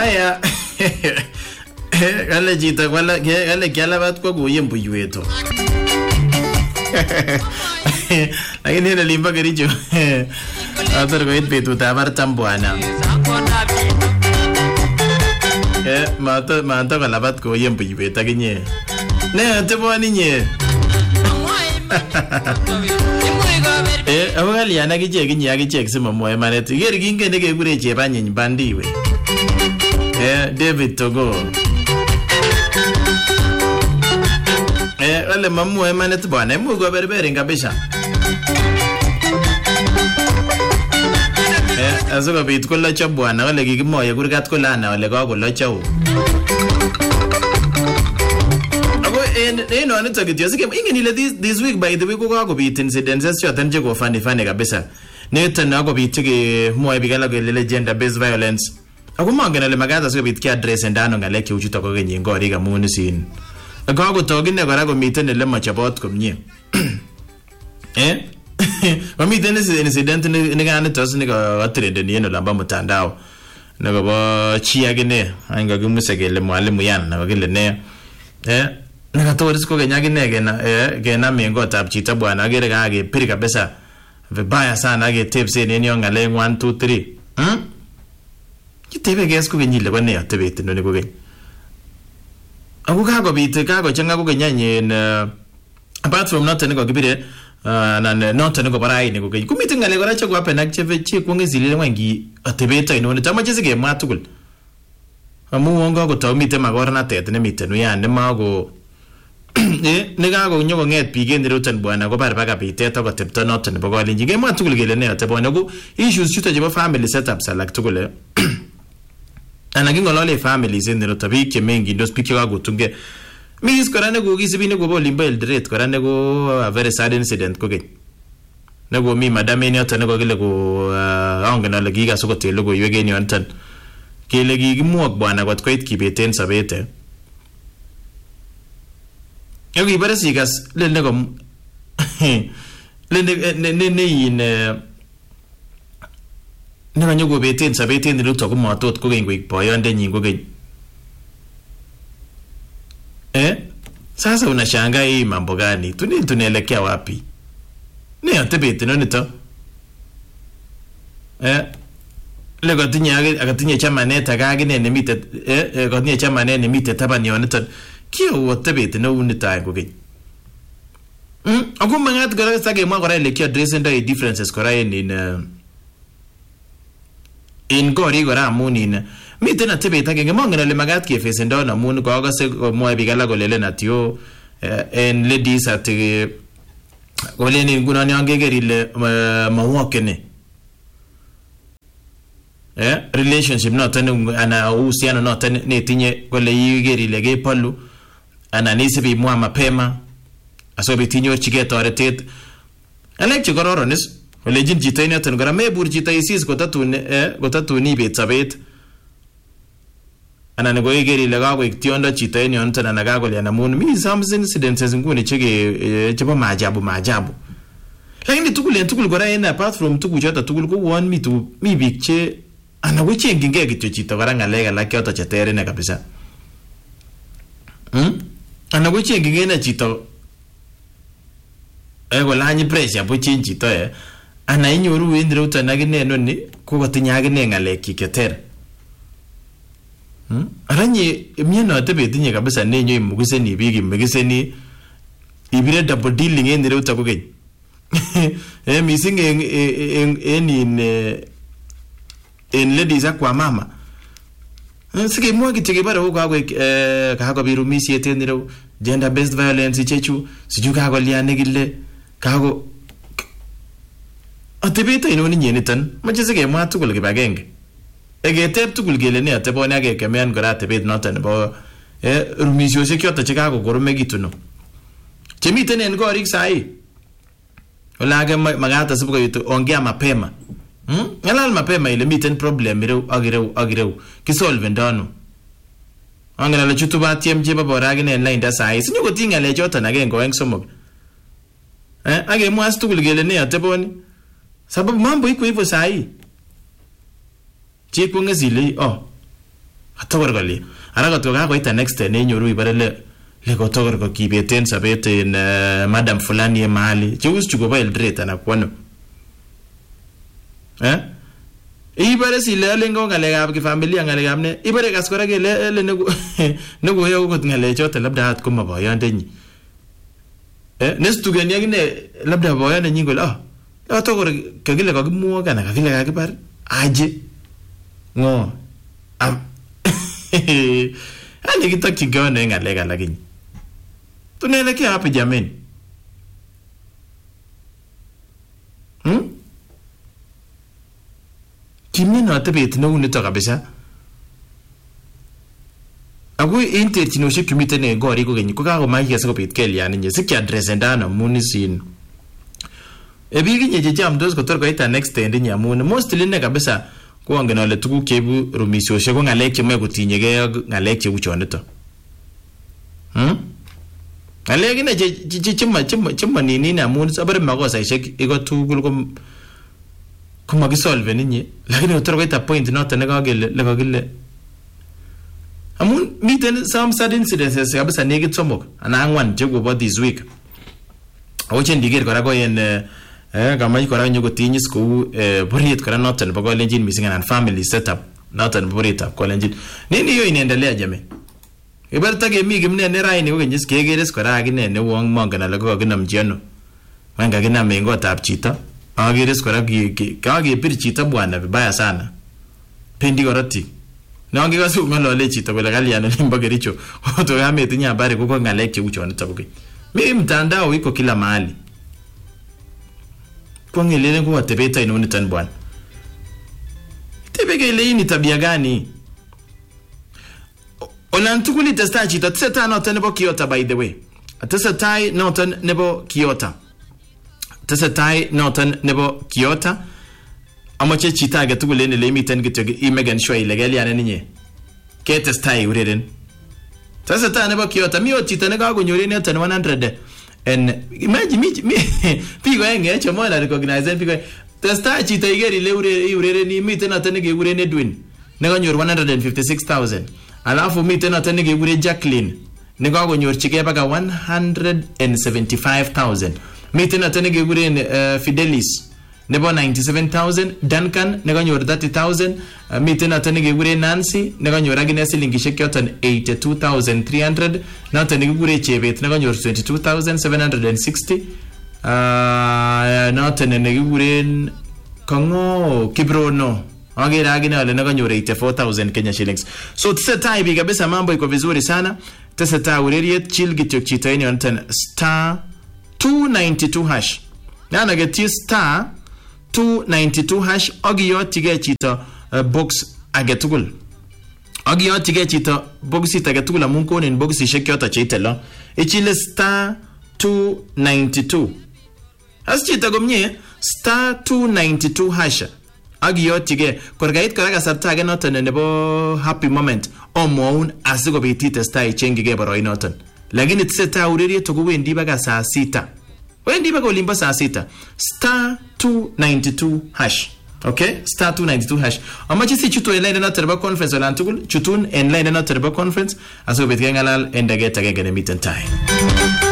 Aya. Kale chito kale kialabat kwa kuye mbuyweto. Lakini ile limba kericho. Atar ko it betu tabar tambwana. Mata kalabat ko ye mbuyweto akinye. Ne teboni nye. Awagali yana kichek kinye akichek simamwoe manet. Iker kingen nekekure chebanyiny bandiwe. David Togo. Wale mamwoe manet bwana, imuch koberberin kabisa. Asikobit kolocho bwana, wale kikimoye kurgat kolana wale kakolocho. No, it's a good year. This week, by the way, go beat incidences, choten go funny kabisa. Nathan go beat more bigala legend based violence. Agumanga le magata so bit ki address and down ngale ki uchuta ko genye ngori ga munu sin. Ago togi ne gora go meet ne le machabot ko nye. Wa meet ne incident ne ga ne tos ne go atrede ne no lamba mutandao. Ne go ba chia gene anga gumusegele mwalimu yan na gele ne. Nakatori sko genyagi gena mengo tab chita bwana agere gage piri kabisa vibaya sana age tepse ne nyonga le 1 2 3 kitebe gesko genyile bane atebete no ne go gen agu kago bite kago changa go genyanye apart from not ne go gibire na not ne go barai ne go gen kumite ngale gora chego apena cheve chi ko ngizilile wangi atebete no ne tamache sige matukul amu wongo go tawmite magora na tete ne mite no ya ne mago nega go nyogo nget pige ndirutan bwana go bar baga bite to go tepto not ne bogo linji ge ma tugul gele ne atebona go issues chuta je family setups like tugule ana gingo lole families ndiro tabi ke mengi ndo speak go tunge mis korane go gisibine go bolimba eldret korane go a very sad incident ko ge ne go mi madame ne otane go gele go angana le giga so go telo go yege ni antan kele gi muok bwana got koit kibeten sabete yogi barasigas lenne gom lenne yin ne ganyo beten sabeten ni luto ko matot ko gengo boyonde nyingo gen sasa unashanga hii mambo gani tunaelekea wapi ne atebete no nito lego tinyage akatinye chamaneta gagine ne mite godnie chamane ne mite tabani onito kio wotebete no unita go gen agum mangat gara sage ma gara le ki address and differences kora in gori gara munin mite na tebeta genge mangana le magat ki face ndo na mun go ga se mo bigala go lele natio en ladies at gole ni guna ni angegeri le mawokene relationship not ana uhusiano not ne tinye gole yigeri lege palu ana nisi bi mwa mapema asobe tinyo chige toretet alek chigororonis gole jin jita ina tan gara me bur jita isis gotatu ni betsabet ana ne go yigeri lega go iktionda jita ina onta na naga gole ana mun mi some incidents ngune chige chaba majabu lakini tukul gora ina apart from tukuchota tukul go one mi bikche ana weche nginge kitu chita gara ngalega la kyoto chatere ne kabisa ana weche nginge na chito ego la nyi pressure bo chinchi to ana inyoru windro utanagine no ni ko gotinyage ne ngaleki ketere aranye mieno atebetinye kabisa nenyo imugise ni bigi mugise ni ibire double dealing endire utakoge missing in ladies akwa mama sige mwa kitege bara huko agwe kago birumisi etendiro gender based violence chechu siju kago liane gille kago atebeta ino ni nyenitan mache sige mwa tukul gibagenge egetep tukul gele ne atebone age kemen gora atebet notan bo rumisio se kyota chikago gorume gituno chemiten en gorik sai olage magata sibuka yitu ongea mapema ngalal mapema ile miten problem agireu kisolve ndano angela le chutu ba TMJ baborage ne line da sai sinyo gotinga le jota na gengo eng somog age mwas tukul gele ne ateboni sababu mambo iko hivyo sai chipo ngezile atogor kali ara ko to ka koita next ne nyoru ibare le ko togor ko kibeten sabet en madam fulani e mali chus chugo ba Eldoret na kwano ibare si le lengo ngale gab ki familia ngale gab ne ibare gas kora ke le ne go yo ko ngale chote labda at ko maboyande ni nestu gani agne labda boyande ni gol togor kagile ko gmuo kana kagile ka kibar aje ngo ani kitaki gone ngale gala gini tuneleke hapa jameni kimni atebet no unito kabisa agu interchinoship kimite ne gori ko genyi ko ka ko magi sa ko pit kel yani nye sikya address ndana munisin ebigi nye jam dos ko tor ko ita next end nya mun mostly ne kabisa ko ngena le tuku kebu rumisoshe ko ngalek che me kutinyege ngalek che uchonito ngalek ne chimma nini na mun sabar magosa ishek ego tugul ko magisolve ninyi lakini utor ko ita point not ne kagile amun miten some sad incidences kabisa negit somok ana angwan je go this week awoche ndiger kora ko en kama ikora nyogo tinyis ko buriet kora noten bago lenjin missing and family setup noten buriet ko lenjin nini yo inaendelea jame ibarta ke mi gimne ne rai ni ko nyis kegeres kora agine ne wong mangana lago ginam jeno manga gina mengo tap chita ageres kora ge pir chita bwana vibaya sana pendi gorati na wangi wasu ngalo le chita bela galiano limba gericho to yame tinya habari kuko ngaleke che ucho nitabuke mimi mtandao iko kila mahali kwa ngelele kwa tebeta ino nitan bwana tebege ile ni tabia gani olantukuli testa chita tseta not nebo Kiota by the way tesa tai not nebo Kiota tesa tai not nebo Kiota amache chita ga tugule ne le miten gityo imegan show ilegal yana ninye ke testai ureden tesa tai nebo Kiota mi chita ne ga gonyore ne 100 and imagine me pigo enge chomo na recognize pigo testai chita igeri le urere ni miten atene ge urene Edwin ne ga nyor 156,000 alafu miten atene ge ure Jacqueline ne ga gonyor chike baga 175,000 miten atene ge ure Fidelis nebo 97,000 Duncan ne ga nyor 30,000 miten atene ge ure Nancy ne ga nyor agine silingishe kyoton 82,300 na atene ge ure Chebet ne ga nyor 22,760 na atene ge ure Kongo Kibrono agera agine wale ne ga nyor 84,000 Kenya shillings. So tseta ibi kabisa mambo iko vizuri sana. Tseta ureriet chill gityo chito eni onten star 292 hash na nageti star 292 hash ogiyo tige chito box agetugul ogiyo tige chito box ita agetugul amunko nen box ishekyoto cheitelo ichile star 292 as chito gomnye star 292 hash ogiyo tige korgait karaga sarta age noton nebo happy moment omoun asigo bitite star chengige boroy noton lakini tseta ureri to wendi baga saa 6 wendi baga olimba saa 6 star 292 hash okay star 292 hash amachi si chuto line na terba conference wala antugul chutun en line na terba conference aso betgengalal endage tage gene meet time